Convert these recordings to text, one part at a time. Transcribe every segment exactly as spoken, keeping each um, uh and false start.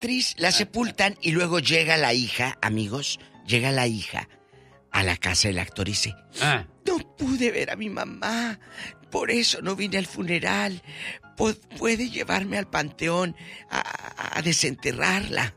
actriz la sepultan y luego llega la hija, amigos, llega la hija a la casa del actor y dice, ah. no pude ver a mi mamá, por eso no vine al funeral. ¿Puede llevarme al panteón a, a desenterrarla?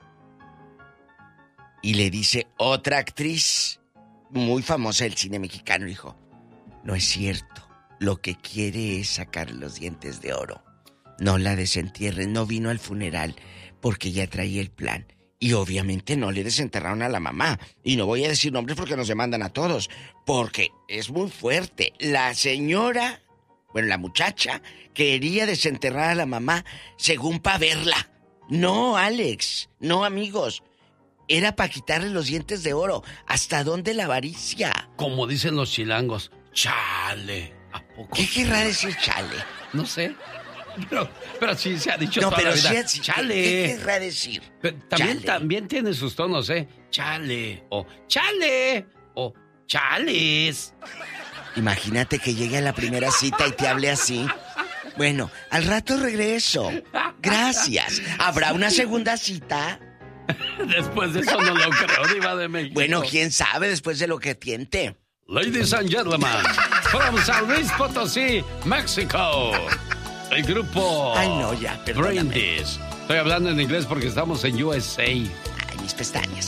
Y le dice otra actriz muy famosa del cine mexicano, dijo, no es cierto, lo que quiere es sacar los dientes de oro. No la desentierren, no vino al funeral porque ya traía el plan. Y obviamente no le desenterraron a la mamá. Y no voy a decir nombres porque nos demandan a todos, porque es muy fuerte. La señora, bueno, la muchacha, quería desenterrar a la mamá según para verla. No, Alex, no, amigos. Era para quitarle los dientes de oro. ¿Hasta dónde la avaricia? Como dicen los chilangos, chale. ¿A poco? ¿Qué querrá decir chale? No sé. Pero, pero sí se ha dicho no, toda pero la vida. Sí, chale. ¿Qué querrá decir? Pero también, chale. también tiene sus tonos, ¿eh? Chale. O chale. O chales. Imagínate que llegue a la primera cita y te hable así. Bueno, al rato regreso. Gracias. ¿Habrá una segunda cita? Después de eso no lo creo, Diva de México. Bueno, quién sabe después de lo que tiente. Ladies and gentlemen, from San Luis Potosí, México. El grupo Ay, no, ya, perdóname. Brindis. Estoy hablando en inglés porque estamos en U S A. Ay, mis pestañas.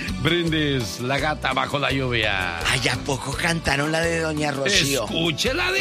Brindis, la gata bajo la lluvia. Ay, ¿a poco cantaron la de Doña Rocío? Escúchela de